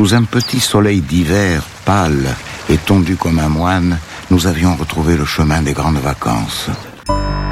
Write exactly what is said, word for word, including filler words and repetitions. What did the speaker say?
Sous un petit soleil d'hiver, pâle et tondu comme un moine, nous avions retrouvé le chemin des grandes vacances.